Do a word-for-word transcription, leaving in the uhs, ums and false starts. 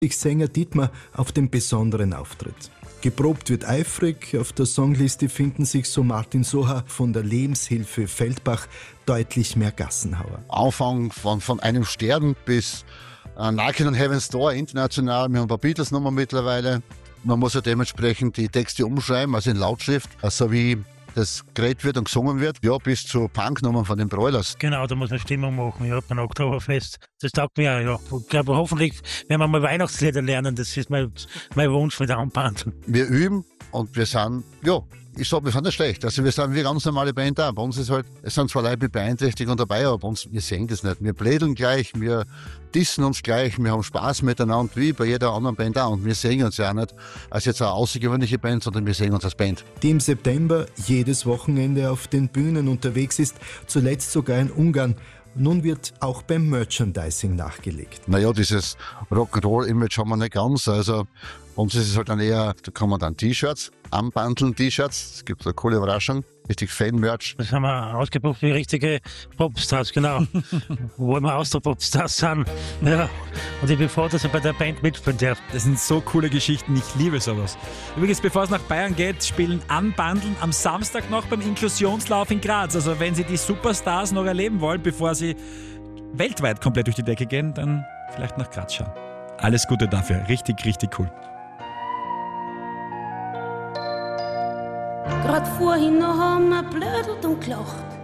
Sänger Dietmar auf den besonderen Auftritt. Geprobt wird eifrig, auf der Songliste finden sich, so Martin Soha von der Lebenshilfe Feldbach, deutlich mehr Gassenhauer. Anfang von, von einem Stern bis uh, Knockin' on Heaven's Door international. Wir haben ein paar Beatles-Nummern mittlerweile. Man muss ja dementsprechend die Texte umschreiben, also in Lautschrift, also wie das geredet wird und gesungen wird, ja, bis zu Punknummern von den Broilers. Genau, da muss man Stimmung machen, ja, beim Oktoberfest. Das taugt mir auch, ja. Ich glaube, hoffentlich werden wir mal Weihnachtslieder lernen, das ist mein, mein Wunsch mit der Anband. Wir üben und wir sind, ja, ich sag, wir sind nicht schlecht. Also wir sind wie ganz normale Band da. Bei uns ist halt, es sind zwar Leute mit Beeinträchtigung dabei, aber bei uns, wir sehen das nicht. Wir blädeln gleich, wir dissen uns gleich, wir haben Spaß miteinander, wie bei jeder anderen Band auch. Und wir sehen uns ja auch nicht als jetzt eine außergewöhnliche Band, sondern wir sehen uns als Band. Die im September jedes Wochenende auf den Bühnen unterwegs ist, zuletzt sogar in Ungarn. Nun wird auch beim Merchandising nachgelegt. Naja, dieses Rock'n'Roll-Image haben wir nicht ganz. Also bei uns ist es halt dann eher, da kann man dann T-Shirts, anbandeln T-Shirts. Es gibt eine coole Überraschung, richtig Fan-Merch. Das haben wir ausgebucht wie richtige Popstars, genau. Wo wir aus der Popstars sind. Ja. Und ich bin froh, dass ich bei der Band mitspielen darf. Das sind so coole Geschichten, ich liebe sowas. Übrigens, bevor es nach Bayern geht, spielen Anbandeln am Samstag noch beim Inklusionslauf in Graz. Also wenn Sie die Superstars noch erleben wollen, bevor sie weltweit komplett durch die Decke gehen, dann vielleicht nach Graz schauen. Alles Gute dafür, richtig, richtig cool. Grad vorhin noch haben wir blödelt und gelacht.